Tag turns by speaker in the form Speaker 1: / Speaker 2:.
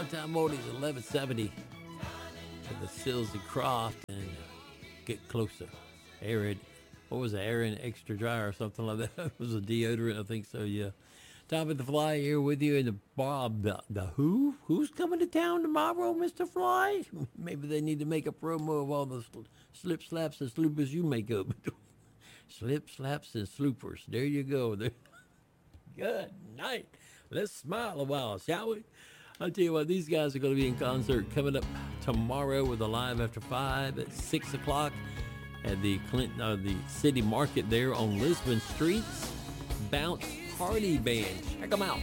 Speaker 1: One Time Oldies 1170 to the Sills and Croft and Get Closer. Aaron, what was it? Aaron Extra Dry or something like that. It was a deodorant, I think so, yeah. Top of the Fly here with you in the Bob. The who? Who's coming to town tomorrow, Mr. Fly? Maybe they need to make a promo of all the slip, slaps, and sloopers you make up. Slip, slaps, and sloopers. There you go. Good night. Let's smile a while, shall we? I'll tell you what, these guys are going to be in concert coming up tomorrow with a Live After 5 at 6 o'clock at the the City Market there on Lisbon Streets. Bounce Party Band. Check them out.